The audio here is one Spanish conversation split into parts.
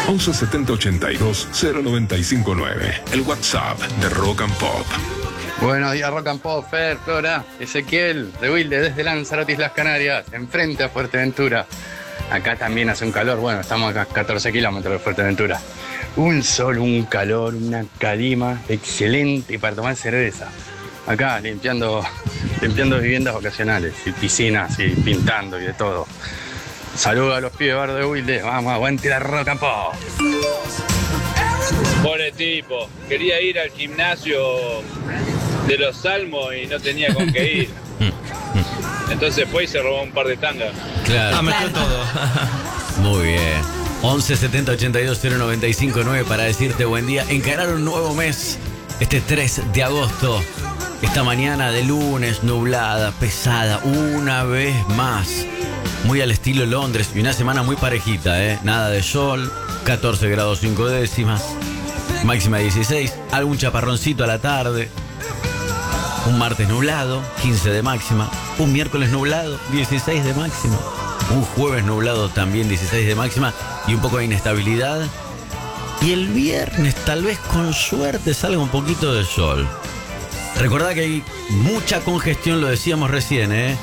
11 70 82 095 9. El WhatsApp de Rock and Pop. Buenos días, Rock and Pop, Fer, Flora, Ezequiel, de Wilde, desde Lanzarote, Islas Canarias, enfrente a Fuerteventura. Acá también hace un calor, bueno, estamos a 14 kilómetros de Fuerteventura. Un sol, un calor, una calima excelente para tomar cerveza. Acá limpiando viviendas vacacionales y piscinas y pintando y de todo. Saludos a los pibes bardo de Wilde, vamos, aguante la Rock and Pop. Pobre tipo, quería ir al gimnasio de los Salmos y no tenía con qué ir. Entonces fue y se robó un par de tangas. Claro. Metió todo. Muy bien. 11 70 82 095 9 para decirte buen día. Encarar un nuevo mes. Este 3 de agosto. Esta mañana de lunes, nublada, pesada, una vez más. Muy al estilo Londres. Y una semana muy parejita, ¿eh? Nada de sol. 14 grados 5 décimas. Máxima 16. Algún chaparroncito a la tarde. Un martes nublado, 15 de máxima. Un miércoles nublado, 16 de máxima. Un jueves nublado también, 16 de máxima. Y un poco de inestabilidad. Y el viernes tal vez con suerte salga un poquito de sol. Recordá que hay mucha congestión, lo decíamos recién, ¿eh?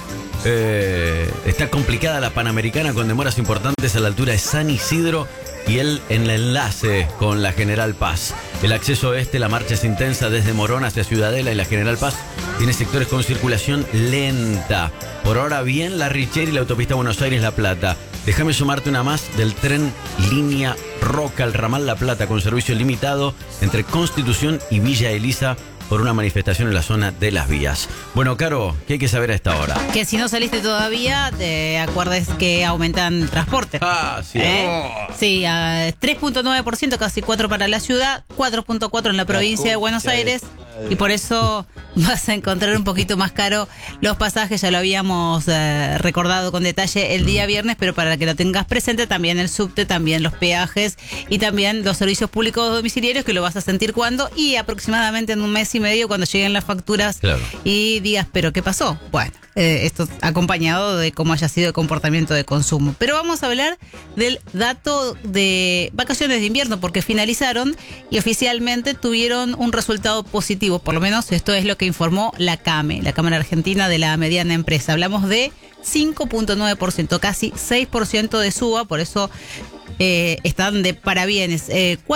Está complicada la Panamericana con demoras importantes a la altura de San Isidro y en el enlace con la General Paz. El acceso este, la marcha es intensa desde Morón hacia Ciudadela y la General Paz tiene sectores con circulación lenta. Por ahora bien, la Richeri y la autopista Buenos Aires-La Plata. Déjame sumarte una más del tren línea Roca al ramal La Plata con servicio limitado entre Constitución y Villa Elisa por una manifestación en la zona de las vías. Bueno, Caro, ¿qué hay que saber a esta hora? Que si no saliste todavía, te acuerdes que aumentan transporte. Ah, sí. Sí, a 3.9%, casi 4% para la ciudad, 4.4% en la provincia de Buenos Aires. Y por eso vas a encontrar un poquito más caro los pasajes. Ya lo habíamos recordado con detalle el día viernes, pero para que lo tengas presente, también el subte, también los peajes y también los servicios públicos domiciliarios, que lo vas a sentir cuando y aproximadamente en un mes y medio cuando lleguen las facturas. Claro. Y digas, ¿pero qué pasó? Bueno, esto acompañado de cómo haya sido el comportamiento de consumo. Pero vamos a hablar del dato de vacaciones de invierno, porque finalizaron y oficialmente tuvieron un resultado positivo. Por lo menos esto es lo que informó la CAME, la Cámara Argentina de la Mediana Empresa. Hablamos de 5.9%, casi 6% de suba, por eso están de parabienes.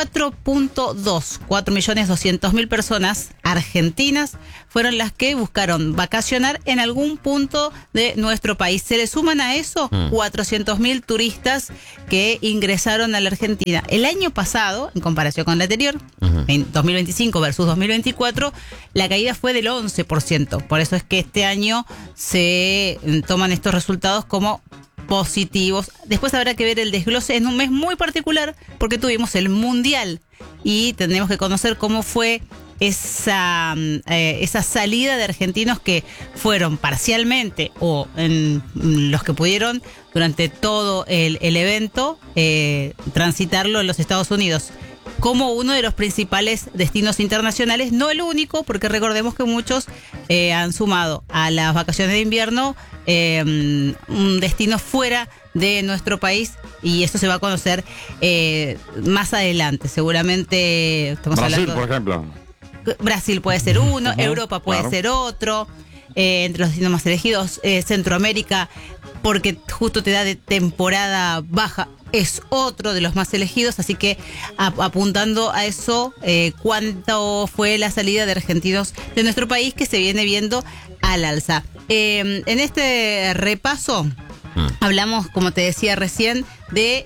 4.200.000 personas argentinas fueron las que buscaron vacacionar en algún punto de nuestro país. Se le suman a eso 400.000 turistas que ingresaron a la Argentina. El año pasado, en comparación con el anterior, en 2025 versus 2024, la caída fue del 11%. Por eso es que este año se toman estos resultados como positivos. Después habrá que ver el desglose en un mes muy particular porque tuvimos el Mundial y tendremos que conocer cómo fue esa salida de argentinos que fueron parcialmente o en los que pudieron durante todo el evento transitarlo en los Estados Unidos como uno de los principales destinos internacionales, no el único, porque recordemos que muchos han sumado a las vacaciones de invierno un destino fuera de nuestro país, y eso se va a conocer más adelante. Seguramente estamos Brasil, hablando, por ejemplo. Brasil puede ser uno, Europa puede ser otro, entre los destinos más elegidos, Centroamérica, porque justo te da de temporada baja, es otro de los más elegidos, así que apuntando a eso, cuánto fue la salida de argentinos de nuestro país, que se viene viendo al alza. En este repaso hablamos, como te decía recién, de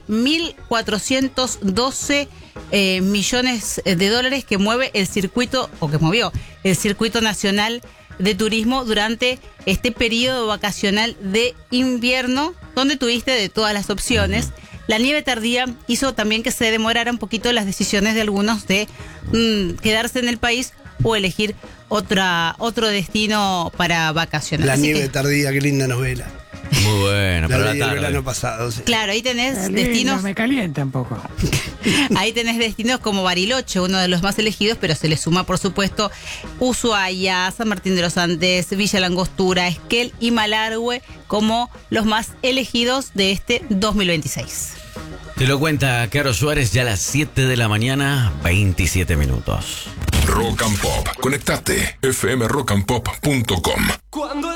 1.412 millones de dólares que mueve el circuito, o que movió el circuito nacional de turismo durante este periodo vacacional de invierno, donde tuviste de todas las opciones. La nieve tardía hizo también que se demorara un poquito las decisiones de algunos de quedarse en el país o elegir otro destino para vacacionar. La Así nieve tardía, qué linda novela. Muy bueno, La para leí la el tarde. verano pasado. Sí. Claro, ahí tenés destinos. No me calienta un poco. Ahí tenés destinos como Bariloche, uno de los más elegidos, pero se le suma, por supuesto, Ushuaia, San Martín de los Andes, Villa Langostura, Esquel y Malargüe como los más elegidos de este 2026. Te lo cuenta Caro Suárez, ya a las 7 de la mañana, 27 minutos. Rock and Pop. Conectate. fmrockandpop.com. Cuando